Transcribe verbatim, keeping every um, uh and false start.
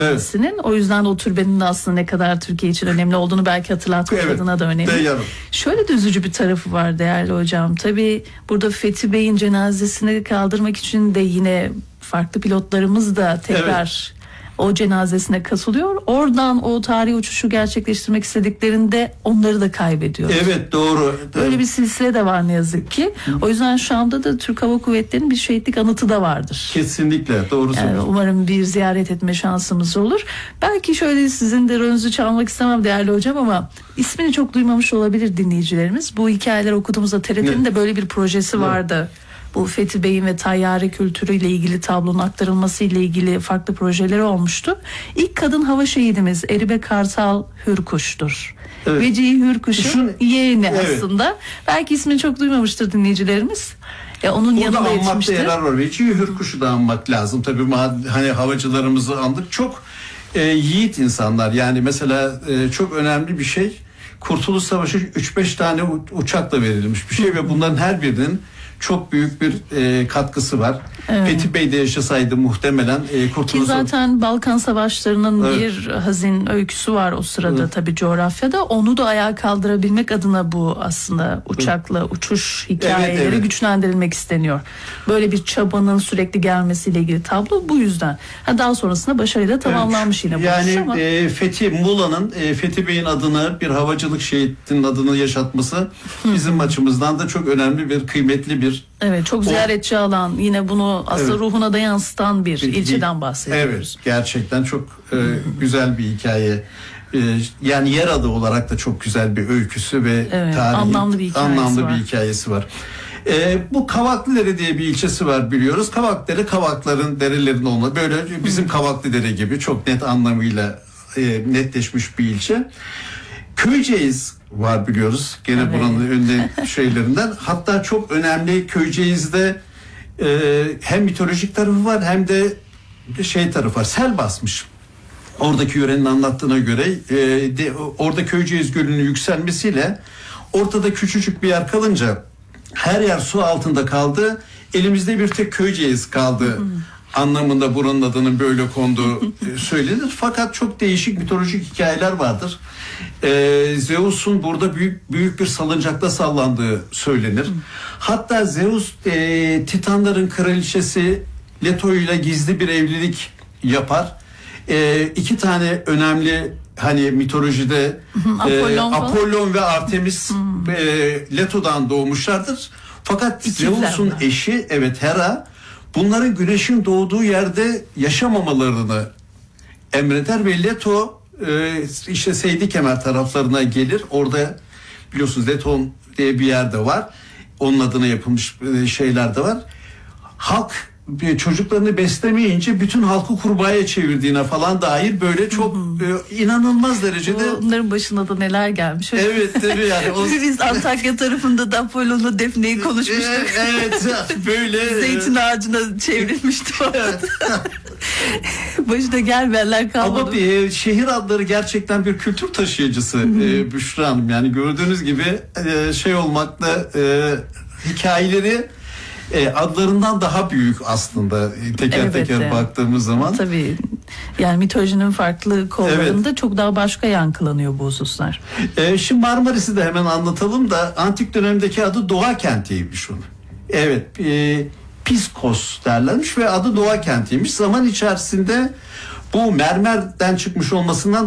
Evet. O yüzden de o türbenin de aslında ne kadar Türkiye için önemli olduğunu belki hatırlatmak Evet. adına da önemli. Değiyorum. Şöyle de üzücü bir tarafı var değerli hocam. Tabii burada Fethi Bey'in cenazesini kaldırmak için de yine farklı pilotlarımız da tekrar evet. o cenazesine katılıyor. Oradan o tarihi uçuşu gerçekleştirmek istediklerinde onları da kaybediyoruz. Evet, doğru. Böyle bir silsile de var ne yazık ki. O yüzden Şam'da da Türk Hava Kuvvetleri'nin bir şehitlik anıtı da vardır. Kesinlikle doğru yani umarım bir ziyaret etme şansımız olur. Belki şöyle sizin de rolünüzü çalmak istemem değerli hocam ama ismini çok duymamış olabilir dinleyicilerimiz. Bu hikayeler okuduğumuzda T R T'nin de böyle bir projesi evet. vardı. Bu Fethi Bey'in ve tayyare kültürüyle ilgili tablonun aktarılması ile ilgili farklı projeleri olmuştu. İlk kadın hava şehidimiz Eribe Kartal Hürkuş'tur. Evet. Vecihi Hürkuş'un Kuşun, yeğeni evet. aslında. Belki ismini çok duymamıştır dinleyicilerimiz. Ya onun Burada yanında anmakta yarar var. Vecihi Hürkuş'u da anmak lazım. Tabii hani havacılarımızı andık. Çok e, yiğit insanlar. Yani mesela e, çok önemli bir şey. Kurtuluş Savaşı üç beş tane uçakla verilmiş bir şey ve bunların her birinin çok büyük bir e, katkısı var. Evet. Fethi Bey de yaşasaydı muhtemelen e, kurtuluş... Ki zaten Balkan Savaşları'nın evet. bir hazin öyküsü var o sırada evet. tabii coğrafyada. Onu da ayağa kaldırabilmek adına bu aslında uçakla evet. uçuş hikayeleri evet, evet. güçlendirilmek isteniyor. Böyle bir çabanın sürekli gelmesiyle ilgili tablo bu yüzden. Ha, daha sonrasında başarıyla tamamlanmış evet. yine bu yani, ama. E, Fethi Muğla'nın e, Fethi Bey'in adını bir havacılık şehitinin adını yaşatması bizim açımızdan da çok önemli bir kıymetli bir evet çok ziyaretçi o, alan yine bunu aslında evet. ruhuna da yansıtan bir, bir ilçeden bahsediyoruz. Evet gerçekten çok e, güzel bir hikaye. E, yani yer adı olarak da çok güzel bir öyküsü ve evet, tarihi anlamlı bir hikayesi anlamlı var. bir hikayesi var. E, bu Kavaklıdere diye bir ilçesi var biliyoruz. Kavaklıdere Kavakların derelerin olma böyle bizim Kavaklıdere gibi çok net anlamıyla e, netleşmiş bir ilçe. Köyceğiz var biliyoruz. Gene evet. buranın önde şeylerinden. Hatta çok önemli Köyceğiz'de e, hem mitolojik tarafı var hem de şey tarafı var. Sel basmış. Oradaki yörenin anlattığına göre e, de, orada Köyceğiz Gölü'nün yükselmesiyle ortada küçücük bir yer kalınca her yer su altında kaldı. Elimizde bir tek Köyceğiz kaldı. anlamında buranın adının böyle konduğu söylenir. Fakat çok değişik mitolojik hikayeler vardır. Ee, Zeus'un burada büyük büyük bir salıncakta sallandığı söylenir. Hatta Zeus e, Titanların kraliçesi Leto ile gizli bir evlilik yapar. E, iki tane önemli hani mitolojide Apollon, e, Apollon ve Artemis hmm. e, Leto'dan doğmuşlardır. Fakat Zeus'un eşi evet Hera bunların güneşin doğduğu yerde yaşamamalarını emreder ve Leto e, işte Seydikemer taraflarına gelir. Orada biliyorsunuz Leton diye bir yerde var. Onun adına yapılmış e, şeyler de var. Halk çocuklarını beslemeyince bütün halkı kurbağaya çevirdiğine falan dair böyle çok e, inanılmaz derecede. Onların başına da neler gelmiş. Evet tabii yani. O... Biz Antakya tarafında da Apollon'la Defne'yi konuşmuştuk. Evet böyle. Zeytin ağacına çevrilmişti. Evet. Başına gelmeyenler kalmadı. Ama bir, şehir adları gerçekten bir kültür taşıyıcısı e, Büşra Hanım. Yani gördüğünüz gibi e, şey olmakta e, hikayeleri E, adlarından daha büyük aslında teker Elbette. teker baktığımız zaman. Tabii yani mitolojinin farklı kollarında evet. çok daha başka yankılanıyor bu hususlar. E, şimdi Marmaris'i de hemen anlatalım da antik dönemdeki adı Doğa Kenti'ymiş onun. Evet e, Piskos derlermiş ve adı Doğa Kenti'ymiş. Zaman içerisinde bu mermerden çıkmış olmasından